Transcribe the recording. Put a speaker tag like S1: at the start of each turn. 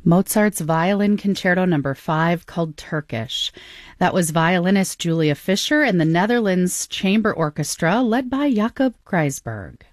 S1: Mozart's Violin Concerto No. 5 called Turkish. That was violinist Julia Fischer and the Netherlands Chamber Orchestra led by Jacob Kreisberg.